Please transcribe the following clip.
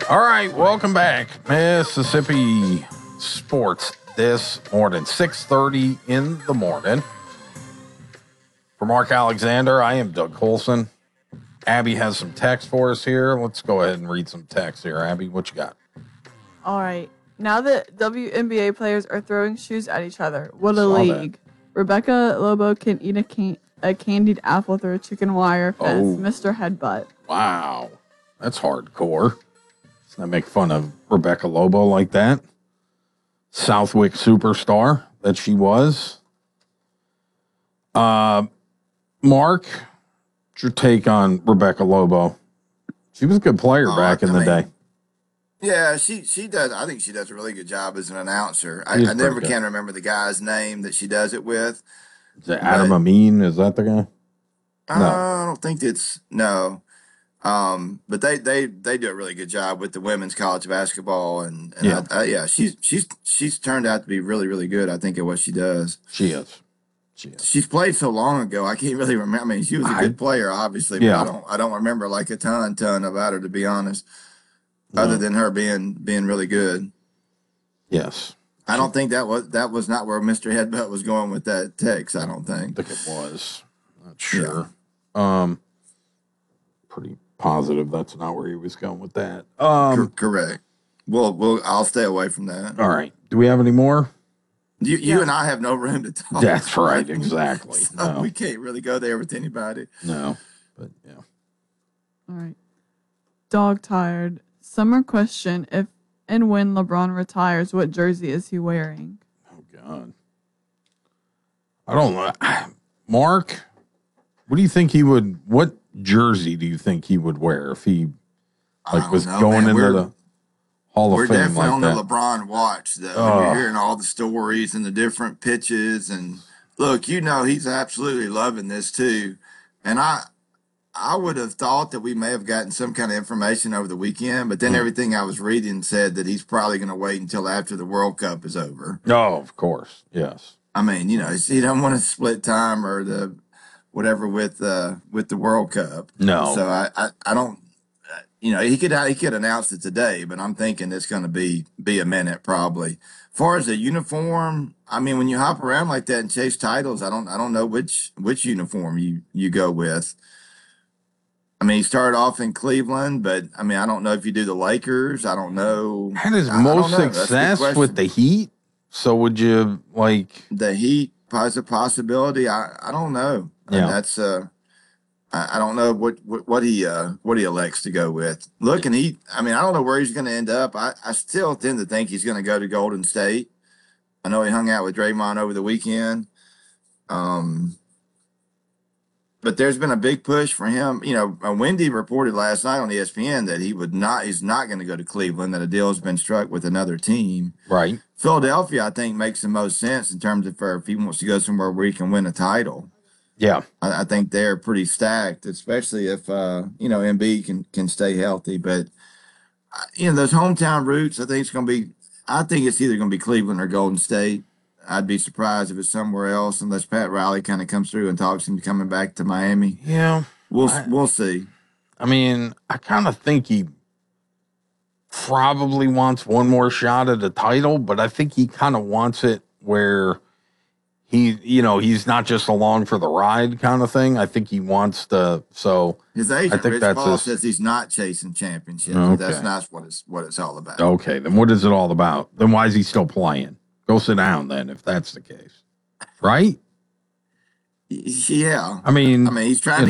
All right, welcome back. Mississippi Sports this morning, 6:30 in the morning. For Mark Alexander, I am Doug Colson. Abby has some text for us here. Let's go ahead and read some text here. Abby, what you got? All right. Now that WNBA players are throwing shoes at each other, what a league. Rebecca Lobo can eat a candied apple through a chicken wire fence. Mr. Headbutt. Wow. That's hardcore. Let's not make fun of Rebecca Lobo like that. Southwick superstar that she was. Mark, what's your take on Rebecca Lobo? She was a good player back in the day. Yeah, she does. I think she does a really good job as an announcer. I never can remember the guy's name that she does it with. Is it Adam Amin? Is that the guy? No. I don't think it's no. But they do a really good job with the women's college basketball, and she's turned out to be really, really good. I think at what she does. She is. She's played so long ago. I can't really remember. I mean, she was a good player, obviously, but I don't remember like a ton about her, to be honest. Other than her being really good. Yes. I don't think that was not where Mr. Headbutt was going with that text, I don't think. I think it was. Not sure. Yeah. Pretty positive that's not where he was going with that. Correct. Well, I'll stay away from that. All right. Do we have any more? You and I have no room to talk. That's right. Exactly. So we can't really go there with anybody. No. But yeah. All right. Dog tired. Summer question: if and when LeBron retires, what jersey is he wearing? Oh God, I don't know. Mark, what do you think he would? What jersey do you think he would wear if he was going into the Hall of Fame? We're definitely on that? The LeBron watch, though. You're hearing all the stories and the different pitches, and look, he's absolutely loving this too. And I would have thought that we may have gotten some kind of information over the weekend, but then everything I was reading said that he's probably going to wait until after the World Cup is over. Oh, of course. Yes. I mean, he doesn't want to split time or the whatever with the World Cup. No. So I don't, he could announce it today, but I'm thinking it's going to be a minute probably. As far as the uniform, I mean, when you hop around like that and chase titles, I don't know which uniform you go with. I mean, he started off in Cleveland, but I mean, I don't know if you do the Lakers. I don't know. Had his most success with the Heat. So would you like the Heat? As a possibility, I don't know. Yeah, that's I don't know what he elects to go with. Look, and I don't know where he's going to end up. I still tend to think he's going to go to Golden State. I know he hung out with Draymond over the weekend. But there's been a big push for him. Wendy reported last night on ESPN that he's not going to go to Cleveland, that a deal has been struck with another team. Right. Philadelphia, I think, makes the most sense in terms of if he wants to go somewhere where he can win a title. Yeah. I think they're pretty stacked, especially if, Embiid can stay healthy. But, those hometown roots, I think it's either going to be Cleveland or Golden State. I'd be surprised if it's somewhere else unless Pat Riley kind of comes through and talks him coming back to Miami. Yeah. We'll see. I mean, I kind of think he probably wants one more shot at a title, but I think he kind of wants it where he's not just along for the ride kind of thing. I think he wants to. So his agent, I think Rich Paul, says he's not chasing championships. Okay. That's not what it's all about. Okay, then what is it all about? Then why is he still playing? Go sit down then, if that's the case, right? Yeah. I mean, he's trying